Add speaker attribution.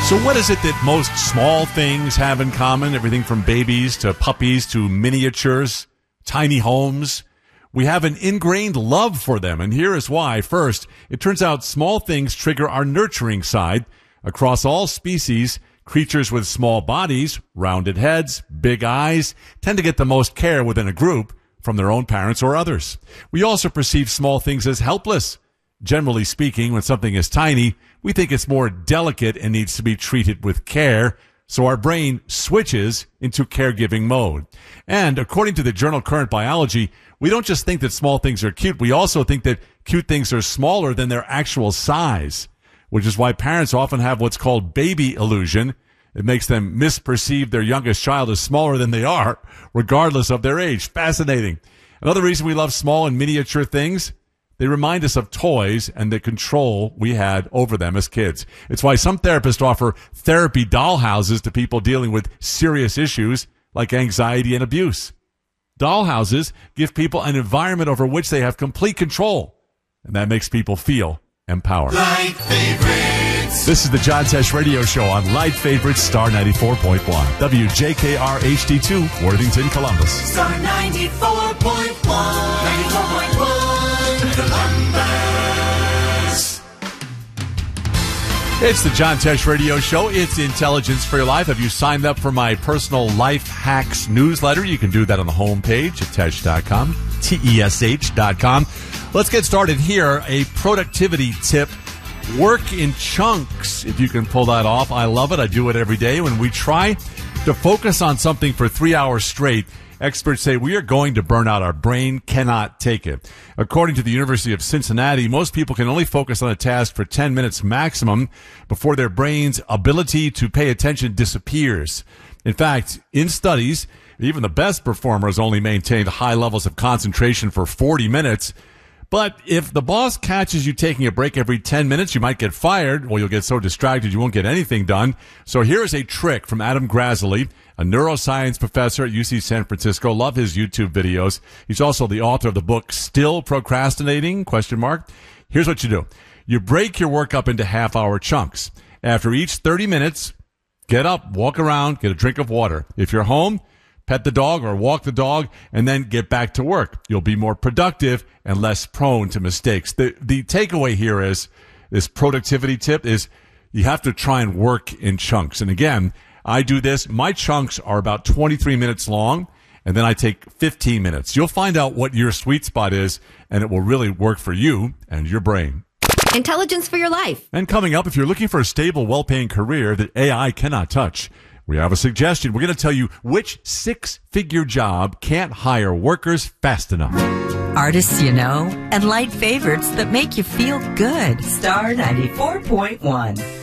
Speaker 1: So what is it that most small things have in common? Everything from babies to puppies to miniatures, tiny homes. We have an ingrained love for them, and here is why. First, it turns out small things trigger our nurturing side. Across all species, creatures with small bodies, rounded heads, big eyes, tend to get the most care within a group from their own parents or others. We also perceive small things as helpless. Generally speaking, when something is tiny, we think it's more delicate and needs to be treated with care, so our brain switches into caregiving mode. And according to the journal Current Biology, we don't just think that small things are cute, we also think that cute things are smaller than their actual size, which is why parents often have what's called baby illusion. It makes them misperceive their youngest child as smaller than they are, regardless of their age. Fascinating. Another reason we love small and miniature things, they remind us of toys and the control we had over them as kids. It's why some therapists offer therapy dollhouses to people dealing with serious issues like anxiety and abuse. Dollhouses give people an environment over which they have complete control, and that makes people feel empowered.
Speaker 2: Light Favorites.
Speaker 1: This is the John Tesh Radio Show on Light Favorites, Star 94.1. WJKR HD2, Worthington, Columbus.
Speaker 2: Star 94.1. 94.1. Columbus.
Speaker 1: It's the John Tesh Radio Show. It's Intelligence for Your Life. Have you signed up for my personal Life Hacks newsletter? You can do that on the homepage at tesh.com, TESH.com. Let's get started here. A productivity tip. Work in chunks. If you can pull that off, I love it. I do it every day. When we try to focus on something for 3 hours straight, experts say we are going to burn out. Our brain cannot take it. According to the University of Cincinnati, most people can only focus on a task for 10 minutes maximum before their brain's ability to pay attention disappears. In fact, in studies, even the best performers only maintained high levels of concentration for 40 minutes. But if the boss catches you taking a break every 10 minutes, you might get fired, or you'll get so distracted you won't get anything done. So here is a trick from Adam Grassley, a neuroscience professor at UC San Francisco. Love his YouTube videos. He's also the author of the book Still Procrastinating? ? Here's what you do. You break your work up into half-hour chunks. After each 30 minutes, get up, walk around, get a drink of water. If you're home, pet the dog or walk the dog, and then get back to work. You'll be more productive and less prone to mistakes. The takeaway here is, this productivity tip is, you have to try and work in chunks. And again, I do this. My chunks are about 23 minutes long, and then I take 15 minutes. You'll find out what your sweet spot is, and it will really work for you and your brain.
Speaker 3: Intelligence for Your Life.
Speaker 1: And coming up, if you're looking for a stable, well-paying career that AI cannot touch, we have a suggestion. We're going to tell you which six-figure job can't hire workers fast enough.
Speaker 4: Artists you know, and light favorites that make you feel good. Star 94.1.